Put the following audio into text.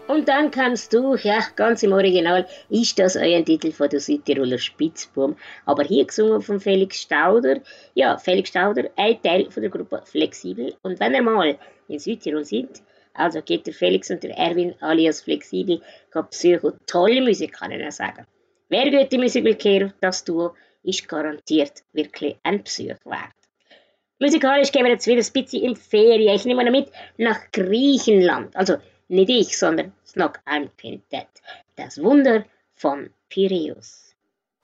Und dann kannst du, ja, ganz im Original, ist das euer Titel von der Südtiroler Spitzbum, aber hier gesungen von Felix Stauder. Ja, Felix Stauder, ein Teil von der Gruppe Flexibel. Und wenn ihr mal in Südtirol seid, also geht der Felix und der Erwin alias Flexibel besuchen. Tolle Musik, kann ich noch sagen. Wer gute Musik will hören, das Duo ist garantiert wirklich ein Besuch wert. Musikalisch gehen wir jetzt wieder ein bisschen in Ferien. Ich nehme noch mit nach Griechenland. Also nicht ich, sondern Snog am Quintett. Das Wunder von Piräus.